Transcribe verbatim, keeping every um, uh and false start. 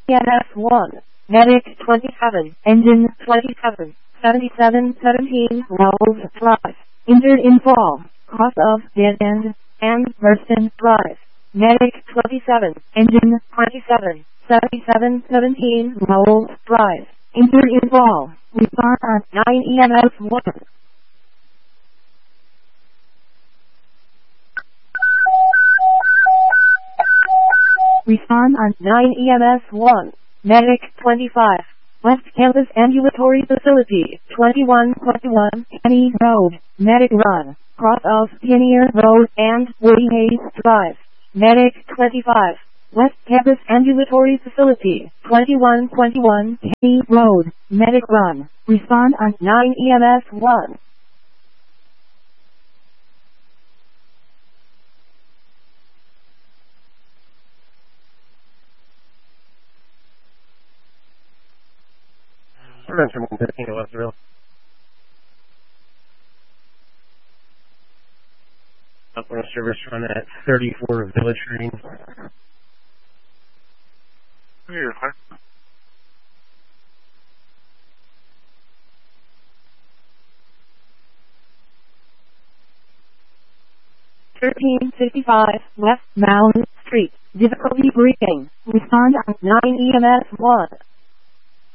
E M S one, Medic twenty-seven, Engine twenty-seven, seventy-seven seventeen, Rolls Drive, injured in fall, cross of dead end, and Burston Drive. Medic twenty-seven, Engine twenty-seven, seventy-seven seventeen, Rolls Drive, injured in fall, respond on nine E M S one. Respond on nine E M S one. Medic twenty-five. West Campus Ambulatory Facility, twenty-one twenty-one, Kenny Road, Medic Run, cross of Pioneer Road and Woody Hayes Drive. Medic twenty-five. West Campus Ambulatory Facility, twenty-one twenty-one, Kenny Road, Medic Run. Respond on nine E M S one. Prevention one fifteen to Westerville. Up on a service run at thirty-four Village Green. You're fine. thirteen fifty-five West Mound Street. Difficulty breathing. Respond on nine E M S one.